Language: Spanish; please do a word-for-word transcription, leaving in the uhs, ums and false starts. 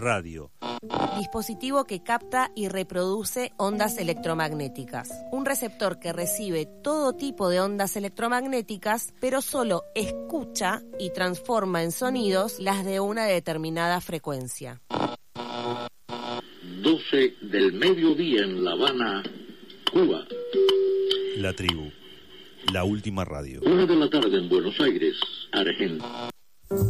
Radio. Dispositivo que capta y reproduce ondas electromagnéticas. Un receptor que recibe todo tipo de ondas electromagnéticas, pero solo escucha y transforma en sonidos las de una determinada frecuencia. doce del mediodía en La Habana, Cuba. La Tribu, la última radio. Una de la tarde en Buenos Aires, Argentina.